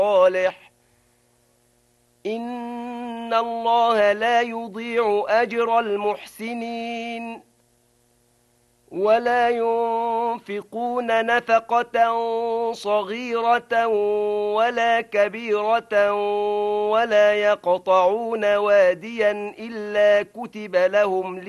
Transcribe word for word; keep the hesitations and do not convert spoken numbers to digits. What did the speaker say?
صالح إن الله لا يضيع أجر المحسنين ولا ينفقون نفقة صغيرة ولا كبيرة ولا يقطعون واديا إلا كتب لهم